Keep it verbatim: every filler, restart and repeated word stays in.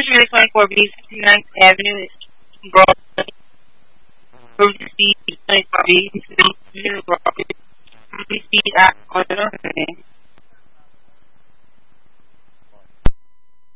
is really twenty-four B, fifty-ninth Avenue, Broadway. Route C, twenty-four B, fifty-ninth Avenue, Broadway. Route C, Aqua,